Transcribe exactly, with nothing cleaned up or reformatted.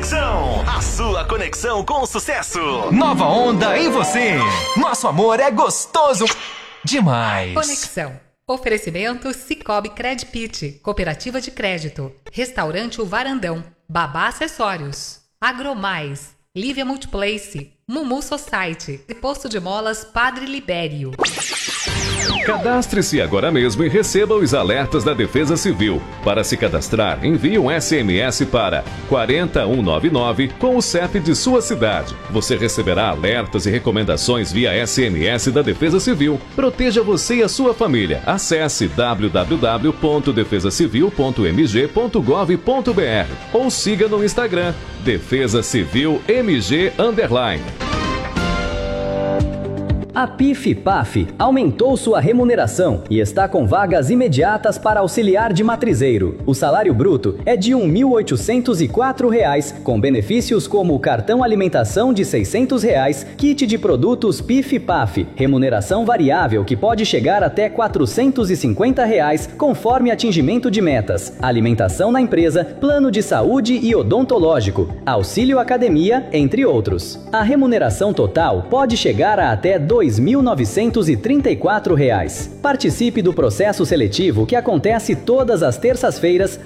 Conexão, a sua conexão com o sucesso. Nova onda em você. Nosso amor é gostoso demais. Conexão. Oferecimento Cicobi Credpit, Cooperativa de Crédito, Restaurante O Varandão, Babá Acessórios, Agromais, Lívia Multiplace, Mumu Society e Posto de Molas Padre Libério. Cadastre-se agora mesmo e receba os alertas da Defesa Civil. Para se cadastrar, envie um S M S para quatro um nove nove com o C E P de sua cidade. Você receberá alertas e recomendações via S M S da Defesa Civil. Proteja você e a sua família. Acesse w w w ponto defesa civil ponto m g ponto gov ponto b r ou siga no Instagram Defesa Civil M G underline. A P I F P A F aumentou sua remuneração e está com vagas imediatas para auxiliar de matrizeiro. O salário bruto é de um mil oitocentos e quatro reais, com benefícios como cartão alimentação de seiscentos reais, kit de produtos P I F P A F, remuneração variável que pode chegar até quatrocentos e cinquenta reais, conforme atingimento de metas, alimentação na empresa, plano de saúde e odontológico, auxílio academia, entre outros. A remuneração total pode chegar a até dois mil novecentos e trinta e quatro reais. Participe do processo seletivo que acontece todas as terças-feiras